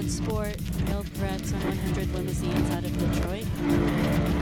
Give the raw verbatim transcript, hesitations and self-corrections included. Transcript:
Bloodsport, Male Threats on one hundred Limousines out of Detroit.